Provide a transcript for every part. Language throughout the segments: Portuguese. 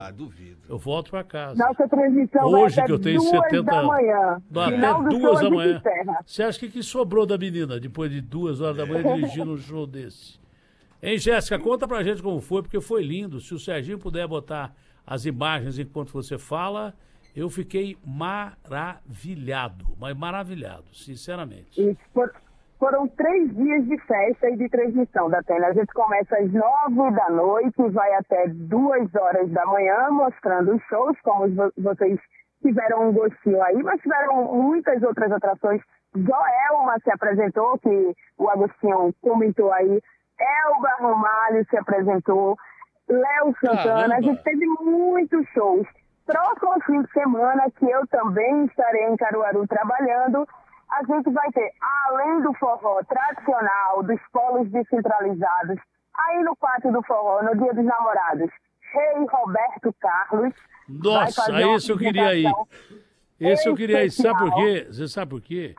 Ah, duvido. Eu volto para casa. Nossa transmissão Hoje vai que eu até tenho 2 da manhã. Até 2 da manhã. Encerra. Você acha que sobrou da menina depois de 2 horas da manhã dirigindo um show desse? Hein, Jéssica, conta pra gente como foi, porque foi lindo. Se o Serginho puder botar as imagens enquanto você fala, eu fiquei maravilhado, mas maravilhado, sinceramente. Isso, foram 3 dias de festa e de transmissão da Atena. A gente começa às 9 da noite, vai até 2 horas da manhã, mostrando os shows, como vocês tiveram um gostinho aí, mas tiveram muitas outras atrações. Joelma se apresentou, que o Agostinho comentou aí. Elba Ramalho se apresentou. Léo Santana. Caramba. A gente teve muitos shows. Próximo fim de semana, que eu também estarei em Caruaru trabalhando, a gente vai ter, além do forró tradicional, dos polos descentralizados, aí no Pátio do Forró, no Dia dos Namorados, Rei Roberto Carlos. Nossa, esse eu queria ir. Esse eu queria ir. Sabe por quê? Você sabe por quê?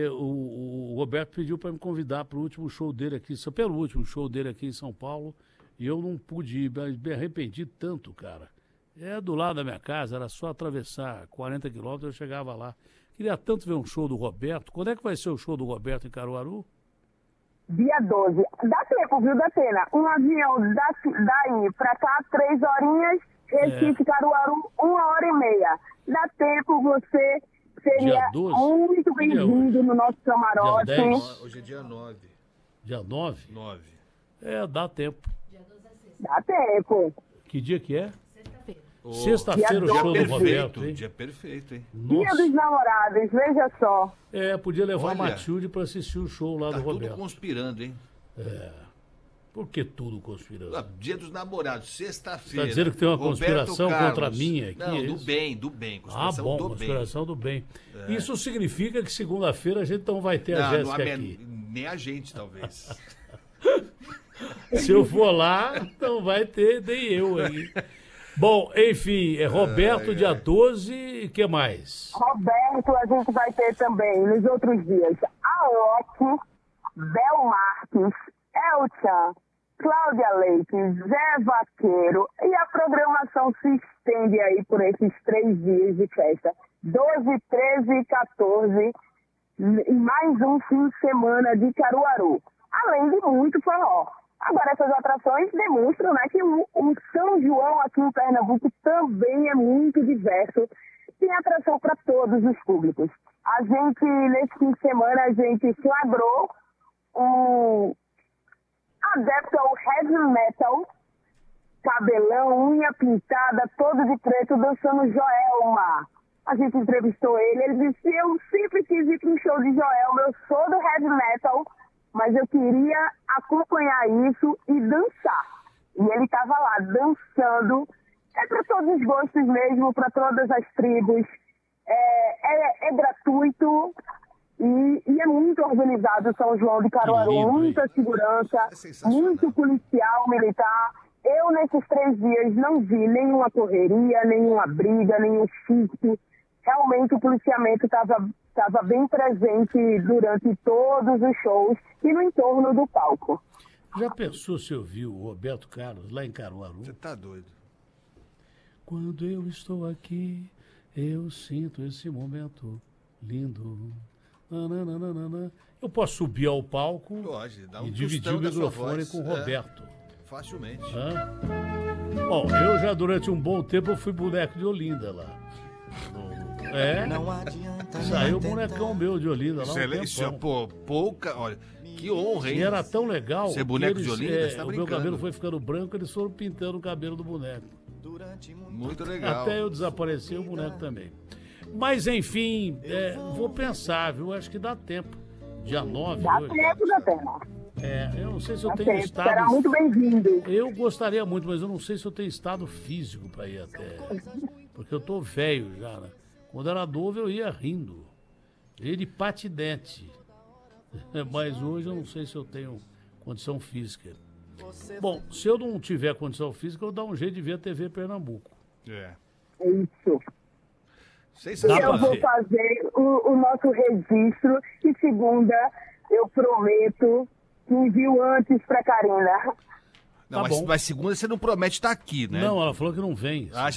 O Roberto pediu para me convidar para o último show dele aqui, pelo último show dele aqui em São Paulo, e eu não pude ir, mas me arrependi tanto, cara. É do lado da minha casa, era só atravessar 40 quilômetros, eu chegava lá. Queria tanto ver um show do Roberto. Quando é que vai ser o show do Roberto em Caruaru? Dia 12. Dá tempo, viu, Datena? Um avião daí pra cá, 3 horinhas, Recife, Caruaru, 1h30. Dá tempo, você seria muito bem-vindo no nosso camarote. Dia 10? Hoje é dia 9. Dia 9? 9. Dá tempo. Dá tempo. Que dia que é? Sexta-feira. Sexta-feira o show do Roberto, hein? Dia perfeito, hein? Dia dos Namorados, veja só. Podia levar a Olha, Matilde para assistir o show lá Tá do tudo Roberto. conspirando, hein? Por que tudo conspirando? Dia dos Namorados, sexta-feira. Tá dizendo que tem uma Roberto conspiração Carlos. contra mim aqui, Não, é do isso? bem. Conspiração do bem. conspiração do bem. Isso significa que segunda-feira a gente não vai ter a Jéssica aqui. Nem a gente, talvez. Se eu for lá, não vai ter nem eu aí. Bom, enfim, Roberto, dia 12, e que mais? Roberto, a gente vai ter também, nos outros dias, Alok, Bel Marques, Elchan, Cláudia Leite, Zé Vaqueiro, e a programação se estende aí por esses 3 dias de festa. 12, 13 e 14, e mais um fim de semana de Caruaru, além de muito forró. Agora, essas atrações demonstram, né, que o São João aqui em Pernambuco também é muito diverso. Tem atração para todos os públicos. A gente, nesse fim de semana, a gente flagrou um adepto ao heavy metal, cabelão, unha pintada, todo de preto, dançando Joelma. A gente entrevistou ele disse, eu sempre quis ir para um show de Joelma, eu sou do heavy metal, mas eu queria acompanhar isso e dançar. E ele estava lá dançando. É para todos os gostos mesmo, para todas as tribos. É gratuito e é muito organizado o São João de Caruaru. lindo, Muita segurança, muito policial militar. Eu, nesses 3 dias, não vi nenhuma correria, nenhuma briga, nenhum furto. Realmente o policiamento estava bem presente durante todos os shows e no entorno do palco. Já pensou se eu vi o Roberto Carlos lá em Caruaru? Você tá doido. Quando eu estou aqui, eu sinto esse momento lindo. Nananana. Eu posso subir ao palco Pode, dá um e dividir o tostão da sua microfone voz. com o Roberto. Facilmente. Bom, eu já durante um bom tempo eu fui boneco de Olinda lá. Não adianta. Saiu o bonecão meu de Olinda lá. Isso, pouca. Olha, que honra, hein? E era tão legal. Ser boneco que de eles, Olinda, você tá o meu brincando. cabelo foi ficando branco, eles foram pintando o cabelo do boneco. Muito legal. Até eu desaparecer, o boneco também. Mas, enfim, vou pensar, viu? Acho que dá tempo. Dia 9 Dá hoje. tempo da tela. Eu não sei se eu Dá tenho tempo. estado... Será muito bem-vindo. Eu gostaria muito, mas eu não sei se eu tenho estado físico para ir até. Porque eu tô velho já, né? Quando era novo eu ia rindo. Ia de patinete. Mas hoje eu não sei se eu tenho condição física. Bom, se eu não tiver condição física, eu vou dar um jeito de ver a TV Pernambuco. Isso. Dá Eu pra vou ver. fazer o nosso registro e segunda eu prometo que envio antes para Karina. Não, Tá mas, bom. mas segunda você não promete estar aqui, né? Não, ela falou que não vem. Ah,